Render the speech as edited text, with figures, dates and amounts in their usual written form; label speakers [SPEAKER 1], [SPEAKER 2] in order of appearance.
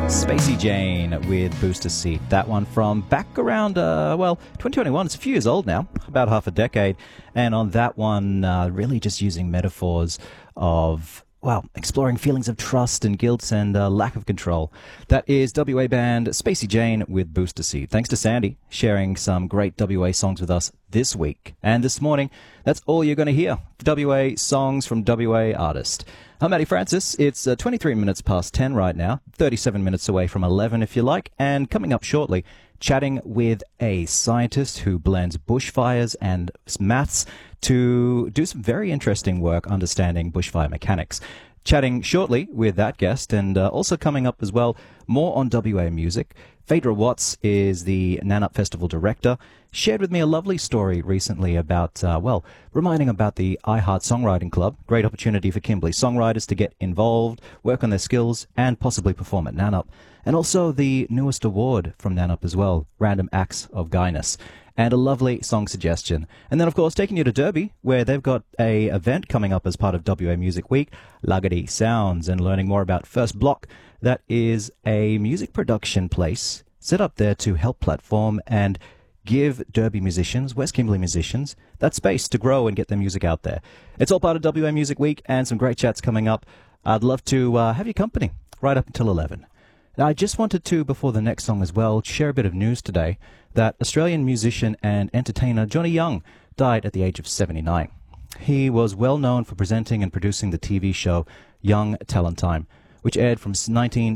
[SPEAKER 1] Spacey Jane with Booster Seat. That one from back around, 2021. It's a few years old now, about half a decade. And on that one, really just using metaphors of, exploring feelings of trust and guilt and lack of control. That is WA band Spacey Jane with Booster Seat. Thanks to Sandy sharing some great WA songs with us this week. And this morning, that's all you're going to hear. WA songs from WA artists. I'm Matty Francis. It's 23 minutes past 10 right now, 37 minutes away from 11 if you like, and coming up shortly, chatting with a scientist who blends bushfires and maths to do some very interesting work understanding bushfire mechanics. Chatting shortly with that guest, and also coming up as well, more on WA music. Phaedra Watts is the Nanup Festival director. Shared with me a lovely story recently about, reminding about the iHeart Songwriting Club. Great opportunity for Kimberley songwriters to get involved, work on their skills, and possibly perform at Nanup. And also the newest award from Nanup as well, Random Acts of Guyness. And a lovely song suggestion. And then, of course, taking you to Derby, where they've got a event coming up as part of WA Music Week, Lagadi Sounds, and learning more about First Block. That is a music production place set up there to help platform and give Derby musicians, West Kimberley musicians, that space to grow and get their music out there. It's all part of WA Music Week and some great chats coming up. I'd love to have your company right up until 11. Now, I just wanted to, before the next song as well, share a bit of news today that Australian musician and entertainer Johnny Young died at the age of 79. He was well known for presenting and producing the TV show Young Talent Time, which aired from